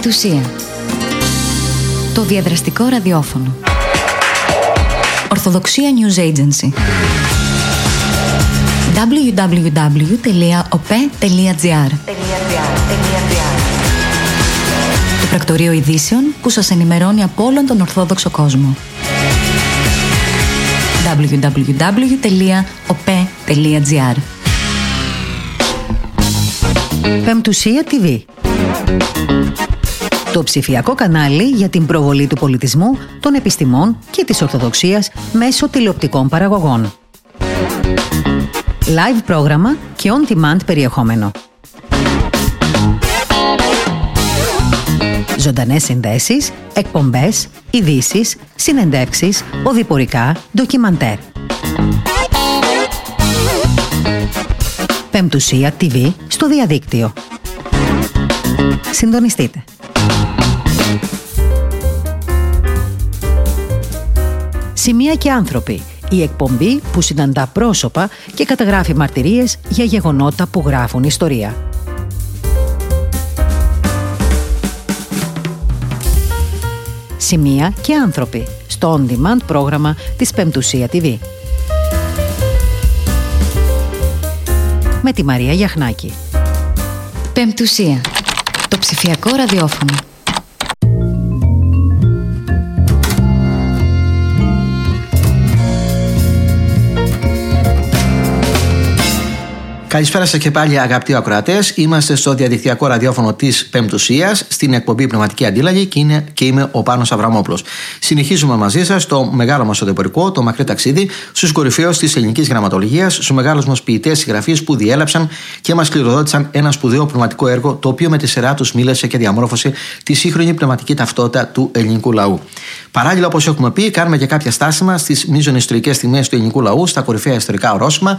Πεμπτουσία. Το διαδραστικό ραδιόφωνο. Ορθοδοξία News Agency. www.op.gr. Το πρακτορείο ειδήσεων που σας ενημερώνει από όλον τον Ορθόδοξο κόσμο. www.op.gr. Πεμπτουσία TV. Το ψηφιακό κανάλι για την προβολή του πολιτισμού, των επιστημών και της Ορθοδοξίας μέσω τηλεοπτικών παραγωγών. Live πρόγραμμα και on-demand περιεχόμενο. Ζωντανές συνδέσεις, εκπομπές, ειδήσεις, συνεντεύξεις, οδηπορικά, ντοκιμαντέρ. Πεμπτουσία TV στο διαδίκτυο. Συντονιστείτε. Σημεία και άνθρωποι. Η εκπομπή που συναντά πρόσωπα και καταγράφει μαρτυρίες για γεγονότα που γράφουν ιστορία. Σημεία και άνθρωποι στο on-demand πρόγραμμα της Πεμπτουσία TV. Με τη Μαρία Γιαχνάκη. Πεμπτουσία. Το ψηφιακό ραδιόφωνο. Καλησπέρα σας και πάλι, αγαπητοί ακροατές. Είμαστε στο διαδικτυακό ραδιόφωνο της Πεμπτουσίας, στην εκπομπή Πνευματική Αντίλαγη και είμαι ο Πάνος Αβραμόπουλος. Συνεχίζουμε μαζί σας το μεγάλο μας οδηπορικό, το μακρύ ταξίδι στους κορυφαίους της ελληνικής γραμματολογίας, στους μεγάλους μας ποιητές συγγραφείς που διέλεψαν και μας κληροδότησαν ένα σπουδαίο πνευματικό έργο, το οποίο με τη σειρά τους μίλησε και διαμόρφωσε τη σύγχρονη πνευματική ταυτότητα του ελληνικού λαού. Παράλληλα, όπως έχουμε πει, κάνουμε και κάποια στάσιμα στις μείζων ιστορικές στιγμές του ελληνικού λαού, στα κορυφαία ιστορικά ορόσημα.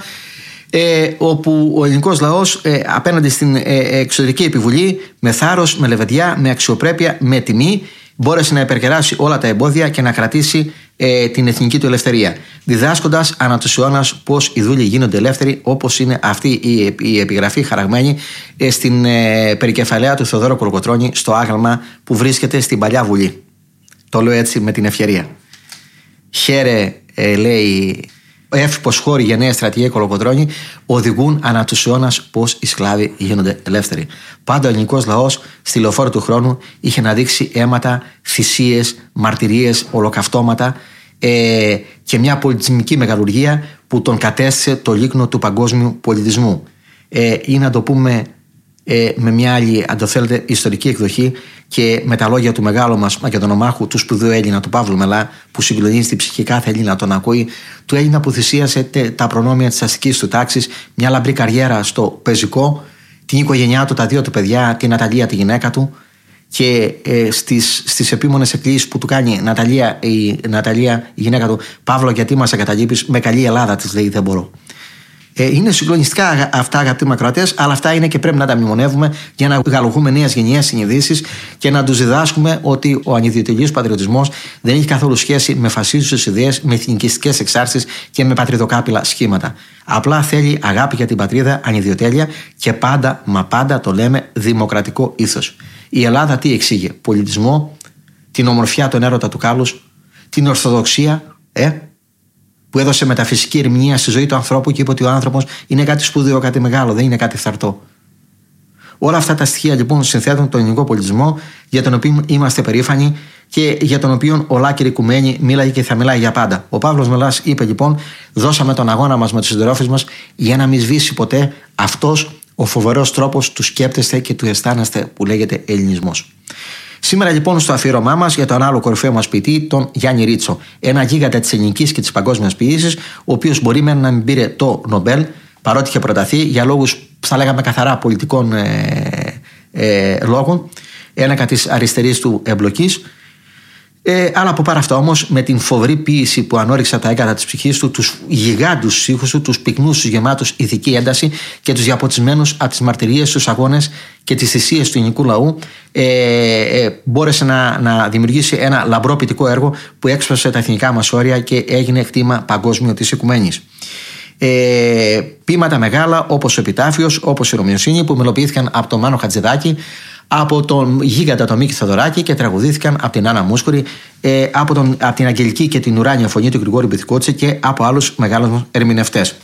Όπου ο ελληνικός λαός απέναντι στην εξωτερική επιβουλή με θάρρος, με λεβεντιά, με αξιοπρέπεια, με τιμή μπόρεσε να υπερκεράσει όλα τα εμπόδια και να κρατήσει την εθνική του ελευθερία, διδάσκοντας ανά τους αιώνας πως οι δούλοι γίνονται ελεύθεροι, όπως είναι αυτή η επιγραφή χαραγμένη στην περικεφαλαία του Θεοδόρου Κολοκοτρώνη στο άγαλμα που βρίσκεται στην Παλιά Βουλή. Το λέω έτσι με την ευκαιρία. Χαίρε, λέει, εύφυπος χώροι γενναία στρατηγέ Κολοκοτρώνη, οδηγούν ανά τους αιώνας πως οι σκλάβοι γίνονται ελεύθεροι. Πάντα ο ελληνικός λαός στη λεωφόρο του χρόνου είχε να δείξει αίματα, θυσίες, μαρτυρίες, ολοκαυτώματα και μια πολιτισμική μεγαλουργία που τον κατέστησε το λίκνο του παγκόσμιου πολιτισμού. Ή να το πούμε με μια άλλη, αν το θέλετε, ιστορική εκδοχή και με τα λόγια του μεγάλου μας μακεδονομάχου, του σπουδαίου Έλληνα, του Παύλου Μελά, που συγκλονίζει στην ψυχή κάθε Έλληνα τον ακούει, του Έλληνα που θυσίασε τα προνόμια της αστικής του τάξης, μια λαμπρή καριέρα στο πεζικό, την οικογένειά του, τα δύο του παιδιά, την Ναταλία, τη γυναίκα του, και στις επίμονες εκκλήσεις που του κάνει Ναταλία, η γυναίκα του, Παύλο, γιατί μας εγκαταλείπεις, με καλή Ελλάδα της λέει, δεν μπορώ. Είναι συγκλονιστικά αυτά, αγαπητοί ακροατές, αλλά αυτά είναι και πρέπει να τα μνημονεύουμε για να γαλουχούμε νέες γενιές συνειδήσεις και να τους διδάσκουμε ότι ο ανιδιοτελής πατριωτισμός δεν έχει καθόλου σχέση με φασίστουσες ιδέες, με εθνικιστικές εξάρσεις και με πατριδοκάπηλα σχήματα. Απλά θέλει αγάπη για την πατρίδα, ανιδιοτέλεια και πάντα, μα πάντα το λέμε, δημοκρατικό ήθος. Η Ελλάδα τι εξήγε? Πολιτισμό, την ομορφιά, τον έρωτα του κάλους, την ορθοδοξία, που έδωσε μεταφυσική ερμηνεία στη ζωή του ανθρώπου και είπε ότι ο άνθρωπος είναι κάτι σπουδαίο, κάτι μεγάλο, δεν είναι κάτι φθαρτό. Όλα αυτά τα στοιχεία λοιπόν συνθέτουν τον ελληνικό πολιτισμό, για τον οποίο είμαστε περήφανοι και για τον οποίο ο Λάκηρη Οικουμένη μίλαγε και θα μιλάει για πάντα. Ο Παύλος Μελάς είπε λοιπόν: δώσαμε τον αγώνα μας με τους συντρόφους μας για να μην σβήσει ποτέ αυτός ο φοβερός τρόπος του σκέπτεστε και του αισθάνεστε που λέγεται ελληνισμός. Σήμερα λοιπόν στο αφιέρωμά μας για τον άλλο κορυφαίο μας ποιητή, τον Γιάννη Ρίτσο, ένα γίγαντα της ελληνικής και της παγκόσμιας ποίησης, ο οποίος μπορεί να μην πήρε το Νομπέλ, παρότι είχε προταθεί για λόγους, θα λέγαμε καθαρά πολιτικών λόγων, ένακα της αριστερής του εμπλοκής. Αλλά από πάρα αυτά όμως, με την φοβερή ποίηση που ανώριξε τα έγκατα της ψυχής του, τους γιγάντους στίχους του, τους πυκνούς, τους γεμάτους ηθική ένταση και τους διαποτισμένους από τις μαρτυρίες, τους αγώνες και τις θυσίες του ελληνικού λαού, μπόρεσε να δημιουργήσει ένα λαμπρό ποιητικό έργο που έξπασε τα εθνικά μας όρια και έγινε κτήμα παγκόσμιο της οικουμένης. Ποίηματα μεγάλα όπως ο Επιτάφιος, όπως η Ρωμιοσύνη, που μελοποιήθηκαν από τον Μάνο Χατζηδάκη, από τον γίγαντα τον Μίκη Θεοδωράκη και τραγουδήθηκαν από την Άννα Μούσκουρη, από την αγγελική και την ουράνια φωνή του Γρηγόρη Μπιθικότση και από άλλους μεγάλους ερμηνευτές.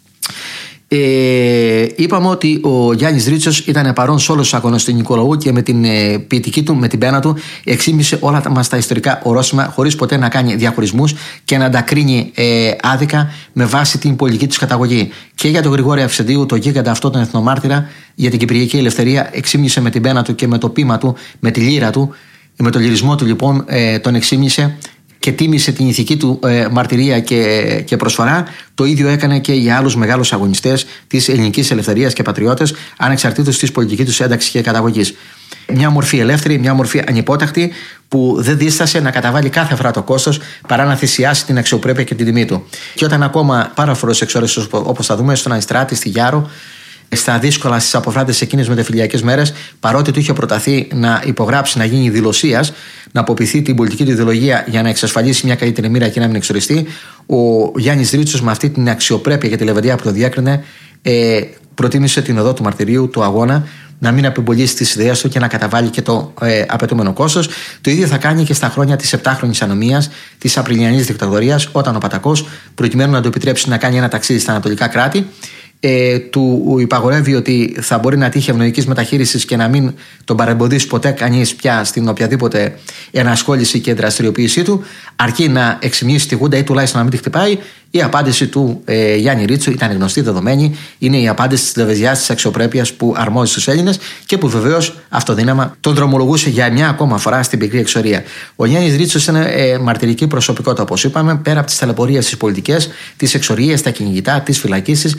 Είπαμε ότι ο Γιάννης Ρίτσος ήταν παρόν σε όλους τους αγώνες του ελληνικού λαού και με την ποιητική του, με την πένα του, εξήμισε όλα μας τα ιστορικά ορόσημα χωρίς ποτέ να κάνει διαχωρισμούς και να τα κρίνει άδικα με βάση την πολιτική του καταγωγή. Και για τον Γρηγόρη Αυξεντίου, το γίγαντα αυτό τον εθνομάρτυρα για την κυπριακή ελευθερία, εξήμισε με την πένα του και με το ποίημα του, με τη λύρα του, με τον λυρισμό του λοιπόν, τον εξήμισε και τίμησε την ηθική του μαρτυρία και προσφορά. Το ίδιο έκανε και για άλλους μεγάλους αγωνιστές της ελληνικής ελευθερίας και πατριώτες, ανεξαρτήτως της πολιτικής τους ένταξης και καταγωγής. Μια μορφή ελεύθερη, μια μορφή ανυπόταχτη, που δεν δίστασε να καταβάλει κάθε φορά το κόστος παρά να θυσιάσει την αξιοπρέπεια και την τιμή του. Και όταν ακόμα πάρα φορές εξόριστος, όπως θα δούμε στον Αϊστράτη, στη Γιάρο, στα δύσκολα, στις αποφράτες εκείνες μετεφιλιακές μέρες, παρότι του είχε προταθεί να υπογράψει, να γίνει δηλωσίας, να αποποιηθεί την πολιτική του ιδεολογία για να εξασφαλίσει μια καλύτερη μοίρα και να μην εξοριστεί, ο Γιάννης Ρίτσος, με αυτή την αξιοπρέπεια και τη λεβεντιά που το διέκρινε, προτίμησε την οδό του μαρτυρίου, του αγώνα, να μην απεμπολίσει τις ιδέες του και να καταβάλει και το απαιτούμενο κόστος. Το ίδιο θα κάνει και στα χρόνια της 7χρονης ανομίας, της Απριλιανής δικτατορίας, όταν ο Πατακός, προκειμένου να του επιτρέψει να κάνει ένα ταξίδι στα ανατολικά κράτη, του υπαγορεύει ότι θα μπορεί να τύχει ευνοϊκής μεταχείρισης και να μην τον παρεμποδίσει ποτέ κανείς πια στην οποιαδήποτε ενασχόληση και δραστηριοποίησή του, αρκεί να εξημνήσει τη Χούντα ή τουλάχιστον να μην τη χτυπάει. Η απάντηση του Γιάννη Ρίτσου ήταν γνωστή, δεδομένη. Είναι η απάντηση της λεβεδιάς, της αξιοπρέπειας που αρμόζει στους Έλληνες και που βεβαίως αυτοδύναμα τον δρομολογούσε για μια ακόμα φορά στην πικρή εξορία. Ο Γιάννης Ρίτσος είναι μαρτυρική προσωπικότητα, όπως είπαμε, πέρα από τις ταλαιπωρίες στις πολιτικές, τις εξορίες, τα κυνηγητά, τις φυλακίσεις.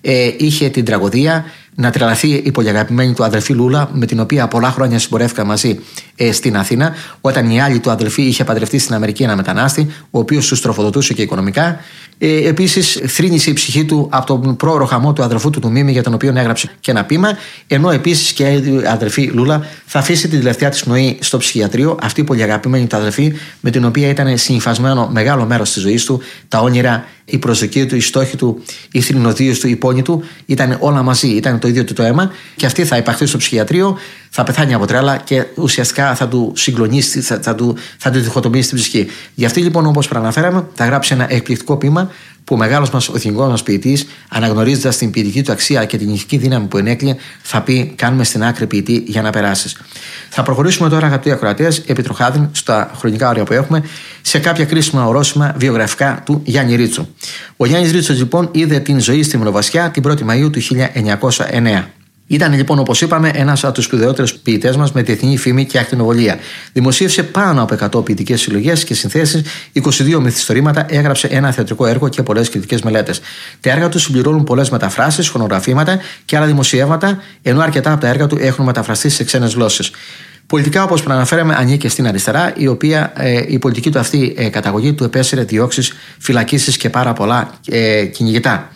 Είχε την τραγωδία να τρελαθεί η πολυαγαπημένη του αδελφή Λούλα, με την οποία πολλά χρόνια συμπορεύτηκαν μαζί στην Αθήνα, όταν η άλλη του αδελφή είχε παντρευτεί στην Αμερική ένα μετανάστη, ο οποίος τους τροφοδοτούσε και οικονομικά. Επίσης, θρήνησε η ψυχή του από τον πρόωρο χαμό του αδελφού του Μίμη, για τον οποίο έγραψε και ένα ποίημα. Ενώ επίσης και η αδελφή Λούλα θα αφήσει την τελευταία της πνοή στο ψυχιατρίο, αυτή η πολυαγαπημένη του αδελφή, με την οποία ήταν συνυφασμένο μεγάλο μέρος της ζωής του, τα όνειρα, η προσδοκία του, οι στόχοι του, οι θρηνοδίες του, οι πόνοι του, ήταν όλα μαζί, ήταν το ίδιο του το αίμα, και αυτή θα υπαχθεί στο ψυχιατρίο, θα πεθάνει από τρέλα και ουσιαστικά θα του συγκλονίσει, θα του διχοτομήσει την ψυχή. Γι' αυτή λοιπόν, όπως προαναφέραμε, θα γράψει ένα εκπληκτικό ποίημα που ο μεγάλος μας, ο εθνικός μας ποιητής, αναγνωρίζοντας την ποιητική του αξία και την ηθική δύναμη που ενέκλειε, θα πει: κάνουμε στην άκρη ποιητή για να περάσεις. Θα προχωρήσουμε τώρα, αγαπητοί ακροατές, επί τροχάδιν, στα χρονικά όρια που έχουμε, σε κάποια κρίσιμα ορόσημα βιογραφικά του Γιάννη Ρίτσου. Ο Γιάννης Ρίτσος λοιπόν είδε την ζωή στη Μνοβασιά την 1η Μαΐου του 1909. Ήταν λοιπόν, όπως είπαμε, ένας από τους σπουδαιότερους ποιητές μας με διεθνή φήμη και ακτινοβολία. Δημοσίευσε πάνω από 100 ποιητικές συλλογές και συνθέσεις, 22 μυθιστορήματα, έγραψε ένα θεατρικό έργο και πολλές κριτικές μελέτες. Τα έργα του συμπληρώνουν πολλές μεταφράσεις, χωνογραφήματα και άλλα δημοσιεύματα, ενώ αρκετά από τα έργα του έχουν μεταφραστεί σε ξένες γλώσσες. Πολιτικά, όπως προαναφέραμε, ανήκε στην αριστερά, η οποία η πολιτική του αυτή καταγωγή του επέσυρε διώξεις, φυλακίσεις και πάρα πολλά κυνηγητά.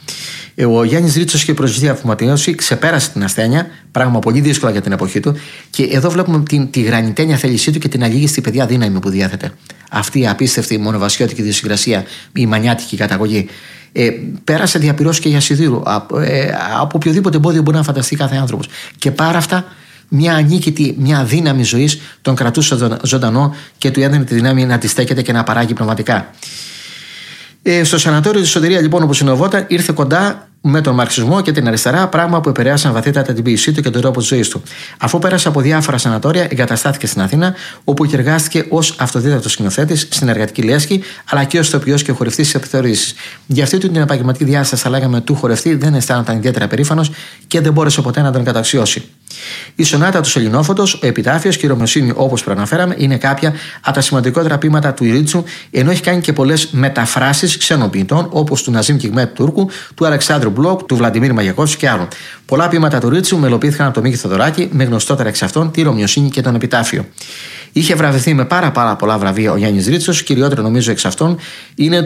Ο Γιάννης Ρίτσος είχε προσβληθεί αφουματίωση, ξεπέρασε την ασθένεια, πράγμα πολύ δύσκολο για την εποχή του, και εδώ βλέπουμε τη γρανιτένια θέλησή του και την αλλήγιστη παιδιά δύναμη που διέθετε. Αυτή η απίστευτη μονοβασιώτικη ιδιοσυγκρασία, η μανιάτικη καταγωγή. Πέρασε διαπυρός και για σιδήρου, από οποιοδήποτε εμπόδιο μπορεί να φανταστεί κάθε άνθρωπος. Και πάρα αυτά, μια ανίκητη, μια δύναμη ζωής τον κρατούσε ζωντανό και του έδινε τη δύναμη να αντιστέκεται και να παράγει πνευματικά. Στο σανατόριο της Σωτηρία, λοιπόν, όπου συνοδευόταν, ήρθε κοντά με τον μαρξισμό και την αριστερά, πράγμα που επηρέασαν βαθύτατα την ποίησή του και τον τρόπο της ζωής του. Αφού πέρασε από διάφορα σανατόρια, εγκαταστάθηκε στην Αθήνα, όπου και εργάστηκε ως αυτοδίδακτος σκηνοθέτης στην εργατική λέσχη, αλλά και ως ηθοποιός και χορευτής σε επιθεωρήσεις. Για αυτή την επαγγελματική διάσταση, θα λέγαμε, του χορευτή, δεν αισθάνονταν ιδιαίτερα περήφανος και δεν μπόρεσε ποτέ να τον καταξιώσει. Η σονάτα του Σελινόφωτος, ο Επιτάφιος και η Ρωμιοσύνη, όπως προαναφέραμε, είναι κάποια από τα σημαντικότερα ποίηματα του Ρίτσου, ενώ έχει κάνει και πολλές μεταφράσεις ξένων ποιητών, όπως του Ναζίμ Κιγμέτ Τούρκου, του Αλεξάνδρου Μπλοκ, του Βλαντιμίρ Μαγιακόφσκι και άλλων. Πολλά ποίηματα του Ρίτσου μελοποιήθηκαν από τον Μίκη Θεοδωράκη, με γνωστότερα εξ αυτών τη Ρωμιοσύνη και τον Επιτάφιο. Είχε βραβευθεί με πάρα πολλά βραβεία ο Γιάννης Ρίτσος, κυριότερο νομίζω εξ αυτών είναι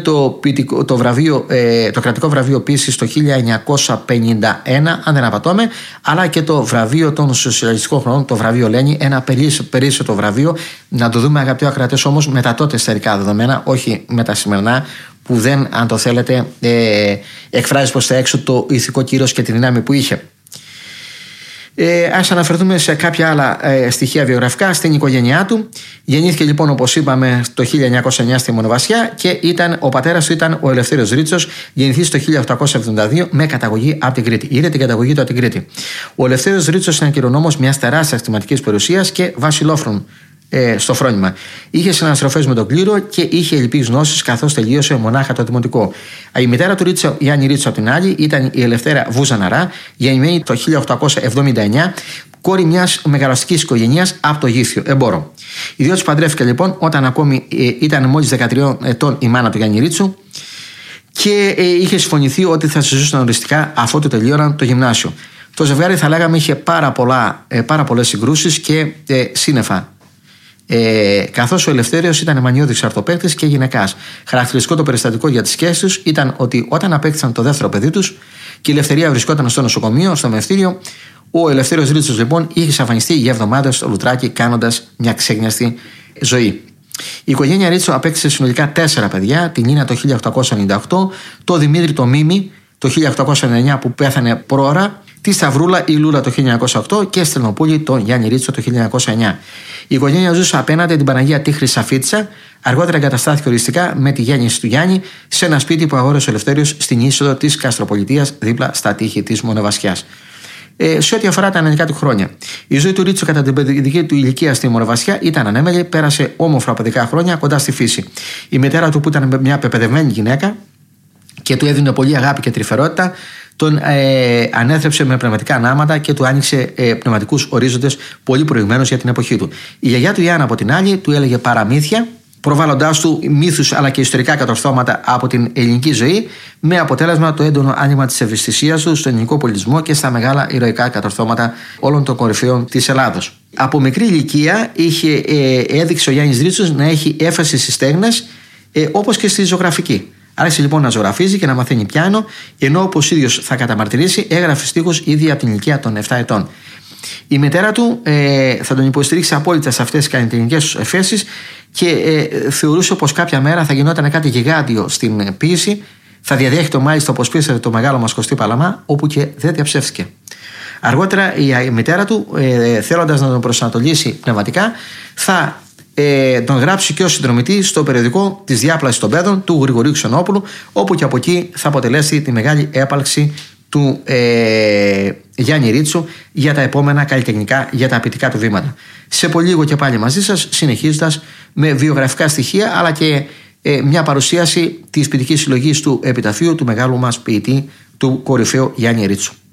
το κρατικό βραβείο ποίησης το 1951, αν δεν απατώμε, αλλά και το βραβείο των σοσιαλιστικών χρονών, το βραβείο Λένι, ένα περίσσετο βραβείο. Να το δούμε, αγαπητοί ακροατές, όμως με τα τότε ιστορικά δεδομένα, όχι με τα σημερινά, που δεν, αν το θέλετε, εκφράζει προς τα έξω το ηθικό κύρος και τη δύναμη που είχε. Ας αναφερθούμε σε κάποια άλλα στοιχεία βιογραφικά. Στην οικογένειά του, γεννήθηκε λοιπόν, όπως είπαμε, το 1909 στη Μονοβασιά και ο πατέρας του ήταν ο Ελευθέριος Ρίτσος, γεννηθής το 1872 με καταγωγή από την Κρήτη. Είδε την καταγωγή του από την Κρήτη. Ο Ελευθέριος Ρίτσος ήταν κληρονόμος μιας τεράστιας κτηματικής περιουσίας και βασιλόφρον στο φρόνημα. Είχε συναναστροφές με τον κλήρο και είχε ελλειπείς γνώσεις καθώς τελείωσε μονάχα το δημοτικό. Η μητέρα του Ρίτσο, Γιάννη Ρίτσο, από την άλλη, ήταν η Ελευθέρα Βουζαναρά, γεννημένη το 1879, κόρη μιας μεγαλοαστικής οικογένειας από το Γήθιο, εμπόρο. Οι δύο τους παντρεύτηκαν λοιπόν όταν ακόμη ήταν μόλις 13 ετών η μάνα του Γιάννη Ρίτσου και είχε συμφωνηθεί ότι θα συζούσαν οριστικά αφότου τελείωναν το γυμνάσιο. Το ζευγάρι, θα λέγαμε, είχε πάρα πολλές συγκρούσεις και σύννεφα. Καθώς ο Ελευθέριος ήταν μανιώδης αρτοπαίκτης και γυναικάς. Χαρακτηριστικό το περιστατικό για τις σχέσεις τους ήταν ότι όταν απέκτησαν το δεύτερο παιδί τους και η Ελευθερία βρισκόταν στο νοσοκομείο, στο μευτήριο, ο Ελευθέριος Ρίτσος λοιπόν είχε εξαφανιστεί για εβδομάδες στο Λουτράκι, κάνοντας μια ξέγνιαστη ζωή. Η οικογένεια Ρίτσο απέκτησε συνολικά 4 παιδιά: την Νίνα το 1898, το Δημήτρη το Μίμη το 1899 που πέθανε πρόωρα, τη Σταυρούλα ή Λούλα το 1908 και Στρινοπούλη τον Γιάννη Ρίτσο το 1909. Η οικογένεια ζούσε απέναντι την Παναγία τη Χρυσαφίτσα, αργότερα εγκαταστάθηκε οριστικά με τη γέννηση του Γιάννη σε ένα σπίτι που αγόρασε ο Ελευθέριος στην είσοδο της Καστροπολιτείας, δίπλα στα τείχη της Μονοβασιάς. Σε ό,τι αφορά τα νεανικά του χρόνια, η ζωή του Ρίτσο κατά την παιδική του ηλικία στη Μονοβασιά ήταν ανέμελη, πέρασε όμορφα παιδικά χρόνια κοντά στη φύση. Η μητέρα του, που ήταν μια πεπαιδευμένη γυναίκα και του έδινε πολύ αγάπη και τρυφερότητα, τον ανέθρεψε με πνευματικά ανάματα και του άνοιξε πνευματικούς ορίζοντες πολύ προηγμένους για την εποχή του. Η γιαγιά του Ιάννα, από την άλλη, του έλεγε παραμύθια, προβάλλοντάς του μύθους αλλά και ιστορικά κατορθώματα από την ελληνική ζωή, με αποτέλεσμα το έντονο άνοιγμα της ευαισθησίας του στον ελληνικό πολιτισμό και στα μεγάλα ηρωικά κατορθώματα όλων των κορυφαίων της Ελλάδος. Από μικρή ηλικία έδειξε ο Γιάννης Ρίτσος να έχει έφαση στις τέχνες, όπως και στη ζωγραφική. Άρχισε λοιπόν να ζωγραφίζει και να μαθαίνει πιάνο, ενώ όπως ίδιος θα καταμαρτυρήσει, έγραφε στίχους ήδη από την ηλικία των 7 ετών. Η μητέρα του θα τον υποστηρίξει απόλυτα σε αυτές τις καλλιτεχνικές του εφέσεις και θεωρούσε πως κάποια μέρα θα γινόταν κάτι γιγάντιο στην ποίηση. Θα διαδέχεται μάλιστα, όπως πίστευε, το μεγάλο μας Κωστή Παλαμά, όπου και δεν διαψεύστηκε. Αργότερα η μητέρα του, θέλοντας να τον προσανατολίσει πνευματικά, θα τον γράψει και ως συνδρομητή στο περιοδικό της Διάπλασης των Παιδών του Γρηγορίου Ξενόπουλου, όπου και από εκεί θα αποτελέσει τη μεγάλη έπαλξη του Γιάννη Ρίτσου για τα επόμενα καλλιτεχνικά, για τα ποιητικά του βήματα. Σε πολύ λίγο και πάλι μαζί σας, συνεχίζοντας με βιογραφικά στοιχεία αλλά και μια παρουσίαση της ποιητικής συλλογής του επιταφείου του μεγάλου μας ποιητή, του κορυφαίου Γιάννη Ρίτσου.